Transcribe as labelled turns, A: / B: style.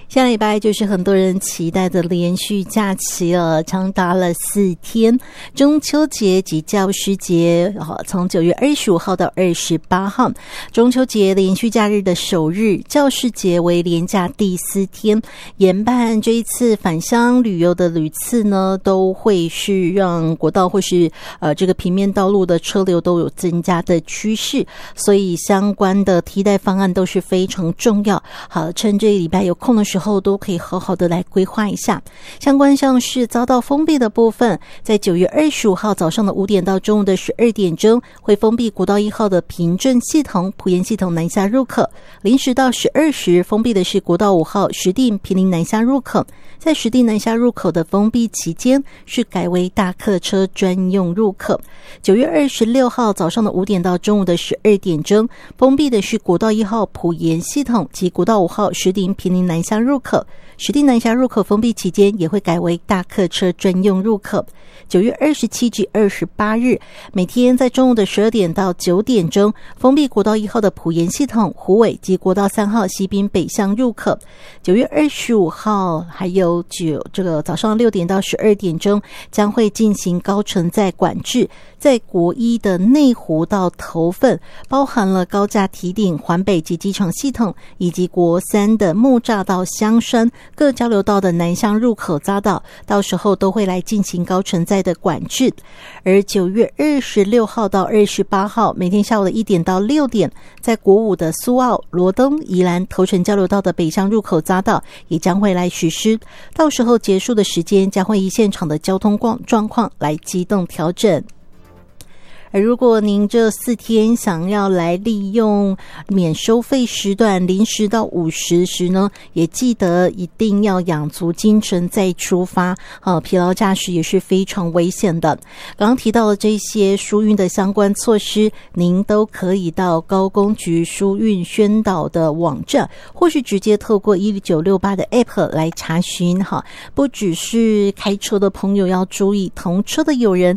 A: 下礼拜就是很多人期待的连续假期了，长达了4天，中秋节及教师节，从9月25号到28号，中秋节连续假日的首日，教师节为连假第4天。研办这一次返乡旅游的旅次呢，都会是让国道或是这个平面道路的车流都有增加的趋势，所以相关的替代方案都是非常重要。好，趁这一礼拜有空的时候都可以好好的来规划一下。相关像是遭到封闭的部分，在9月25号早上的5点到中午的12点钟会封闭国道1号的平镇系统、埔盐系统南下入口，临时到12时封闭的是国道5号石碇坪林南下入口，在石碇南下入口的封闭期间是改为大客车专用入口。9月26号早上的5点到中午的12点钟封闭的是国道1号埔盐系统及国道5号石碇坪林南下入口，石碇南下入口封闭期间也会改为大客车专用入口。9月27至28日每天在中午的12点到9点钟封闭国道1号的埔盐系统、虎尾及国道3号西滨北向入口。9月25号还有这个早上6点到12点钟将会进行高承载管制，在国1的内湖到头份，包含了高架堤顶、环北及机场系统，以及国3的木栅到香山各交流道的南向入口匝道，到时候都会来进行高承载的管制。而9月26号到28号每天下午的1点到6点，在国5的苏澳、罗东、宜兰头城交流道的北向入口匝道也将会来实施，到时候结束的时间将会依现场的交通状况来机动调整。而如果您这4天想要来利用免收费时段0时到50时呢，也记得一定要养足精神再出发，疲劳驾驶也是非常危险的。刚刚提到的这些疏运的相关措施，您都可以到高工局疏运宣导的网站，或是直接透过1968的 App 来查询。不只是开车的朋友要注意，同车的友人